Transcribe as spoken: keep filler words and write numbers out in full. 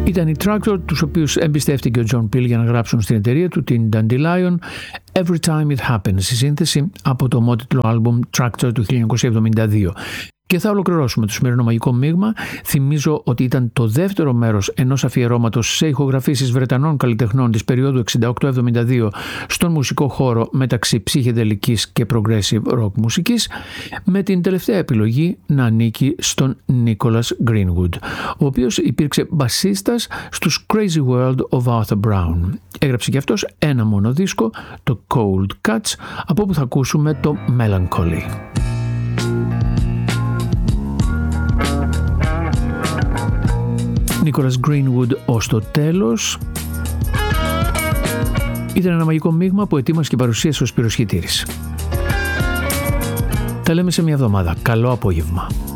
Ήταν οι Tractor, τους οποίους εμπιστεύτηκε ο John Peel για να γράψουν στην εταιρεία του την Dandelion, Every Time It Happens, η σύνθεση από το ομότιτλο άλμπουμ Tractor του χίλια εννιακόσια εβδομήντα δύο. Και θα ολοκληρώσουμε το σημερινό μαγικό μείγμα. Θυμίζω ότι ήταν το δεύτερο μέρος ενός αφιερώματος σε ηχογραφήσεις Βρετανών καλλιτεχνών της περίοδου εξήντα οκτώ εβδομήντα δύο στον μουσικό χώρο μεταξύ ψυχεδελικής και progressive rock μουσικής, με την τελευταία επιλογή να ανήκει στον Nicholas Greenwood, ο οποίος υπήρξε μπασίστας στους Crazy World of Arthur Brown. Έγραψε και αυτός ένα μόνο δίσκο, το Cold Cuts, από όπου θα ακούσουμε το Melancholy. Nicholas Greenwood ως το τέλος. Ήταν ένα μαγικό μείγμα που ετοίμασε και παρουσίασε ο Σπύρος Χιτήρης. Τα λέμε σε μια εβδομάδα. Καλό απόγευμα.